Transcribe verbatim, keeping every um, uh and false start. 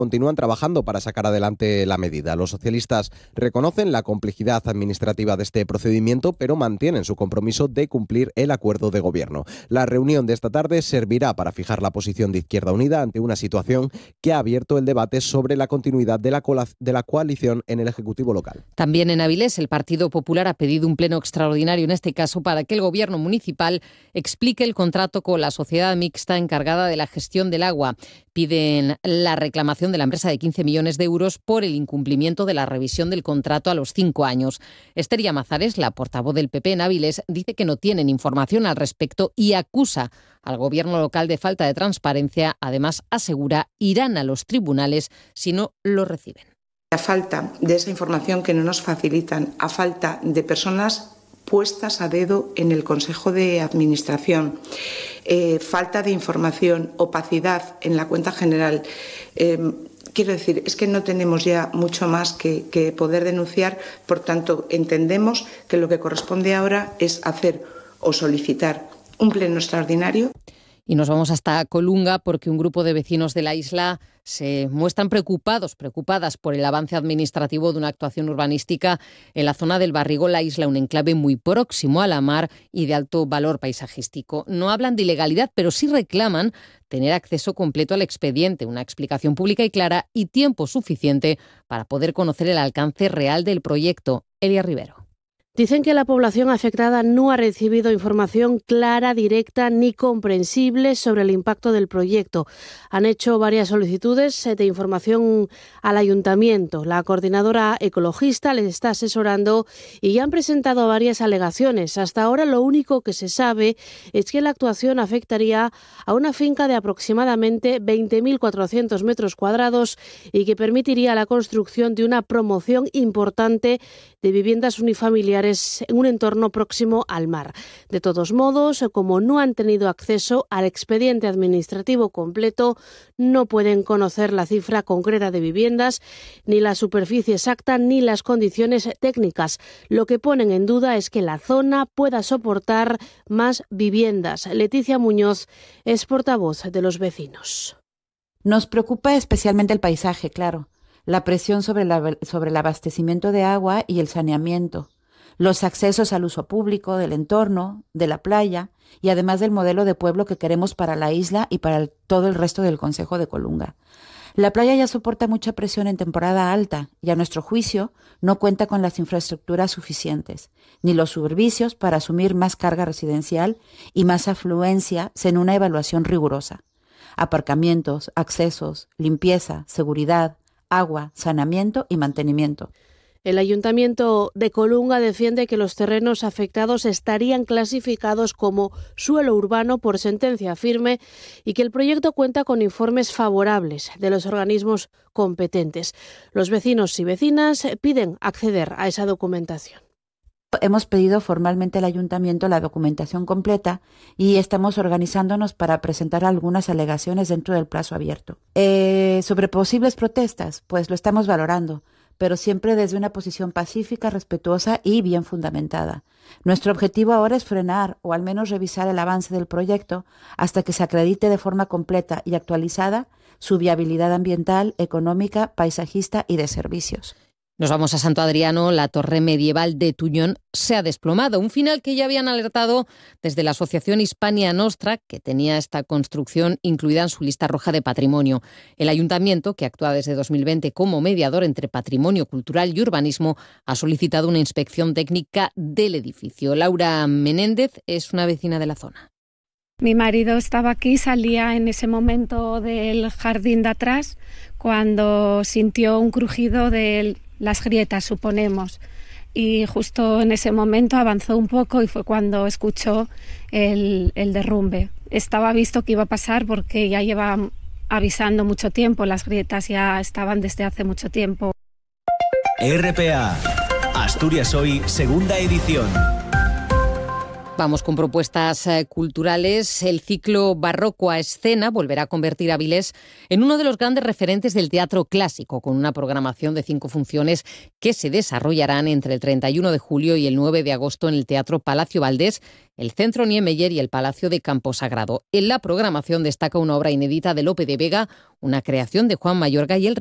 continúan trabajando para sacar adelante la medida. Los socialistas reconocen la complejidad administrativa de este procedimiento, pero mantienen su compromiso de cumplir el acuerdo de gobierno. La reunión de esta tarde servirá para fijar la posición de Izquierda Unida ante una situación que ha abierto el debate sobre la continuidad de la, de la coalición en el Ejecutivo local. También en Avilés, el Partido Popular ha pedido un pleno extraordinario, en este caso, para que el Gobierno municipal explique el contrato con la sociedad mixta encargada de la gestión del agua. Piden la reclamación de la empresa de quince millones de euros por el incumplimiento de la revisión del contrato a los cinco años. Esther Llamazares, la portavoz del P P en Avilés, dice que no tienen información al respecto y acusa al Gobierno local de falta de transparencia. Además, asegura, irán a los tribunales si no lo reciben. A falta de esa información que no nos facilitan, a falta de personas puestas a dedo en el Consejo de Administración, eh, falta de información, opacidad en la cuenta general. Eh, quiero decir, es que no tenemos ya mucho más que, que poder denunciar, por tanto, entendemos que lo que corresponde ahora es hacer o solicitar un pleno extraordinario. Y nos vamos hasta Colunga porque un grupo de vecinos de la isla se muestran preocupados, preocupadas por el avance administrativo de una actuación urbanística en la zona del Barrigol, la isla, un enclave muy próximo a la mar y de alto valor paisajístico. No hablan de ilegalidad, pero sí reclaman tener acceso completo al expediente, una explicación pública y clara y tiempo suficiente para poder conocer el alcance real del proyecto. Elia Rivero. Dicen que la población afectada no ha recibido información clara, directa ni comprensible sobre el impacto del proyecto. Han hecho varias solicitudes de información al ayuntamiento. La coordinadora ecologista les está asesorando y ya han presentado varias alegaciones. Hasta ahora lo único que se sabe es que la actuación afectaría a una finca de aproximadamente veinte mil cuatrocientos metros cuadrados y que permitiría la construcción de una promoción importante de viviendas unifamiliares en un entorno próximo al mar. De todos modos, como no han tenido acceso al expediente administrativo completo, no pueden conocer la cifra concreta de viviendas, ni la superficie exacta, ni las condiciones técnicas. Lo que ponen en duda es que la zona pueda soportar más viviendas. Leticia Muñoz es portavoz de los vecinos. Nos preocupa especialmente el paisaje, claro, la presión sobre, la, sobre el abastecimiento de agua y el saneamiento, los accesos al uso público del entorno, de la playa y además del modelo de pueblo que queremos para la isla y para el, todo el resto del concejo de Colunga. La playa ya soporta mucha presión en temporada alta y a nuestro juicio no cuenta con las infraestructuras suficientes, ni los servicios para asumir más carga residencial y más afluencia sin una evaluación rigurosa. Aparcamientos, accesos, limpieza, seguridad, agua, saneamiento y mantenimiento. El Ayuntamiento de Colunga defiende que los terrenos afectados estarían clasificados como suelo urbano por sentencia firme y que el proyecto cuenta con informes favorables de los organismos competentes. Los vecinos y vecinas piden acceder a esa documentación. Hemos pedido formalmente al Ayuntamiento la documentación completa y estamos organizándonos para presentar algunas alegaciones dentro del plazo abierto. Eh, sobre posibles protestas, pues lo estamos valorando, pero siempre desde una posición pacífica, respetuosa y bien fundamentada. Nuestro objetivo ahora es frenar o al menos revisar el avance del proyecto hasta que se acredite de forma completa y actualizada su viabilidad ambiental, económica, paisajista y de servicios. Nos vamos a Santo Adriano. La torre medieval de Tuñón se ha desplomado. Un final que ya habían alertado desde la asociación Hispania Nostra, que tenía esta construcción incluida en su lista roja de patrimonio. El ayuntamiento, que actúa desde dos mil veinte como mediador entre patrimonio cultural y urbanismo, ha solicitado una inspección técnica del edificio. Laura Menéndez es una vecina de la zona. Mi marido estaba aquí, salía en ese momento del jardín de atrás, cuando sintió un crujido de las grietas, suponemos. Y justo en ese momento avanzó un poco y fue cuando escuchó el, el derrumbe. Estaba visto que iba a pasar porque ya lleva avisando mucho tiempo, las grietas ya estaban desde hace mucho tiempo. R P A, Asturias Hoy, segunda edición. Vamos con propuestas eh, culturales. El ciclo Barroco a Escena volverá a convertir a Avilés en uno de los grandes referentes del teatro clásico, con una programación de cinco funciones que se desarrollarán entre el treinta y uno de julio y el nueve de agosto en el Teatro Palacio Valdés, el Centro Niemeyer y el Palacio de Camposagrado. En la programación destaca una obra inédita de Lope de Vega, una creación de Juan Mayorga y el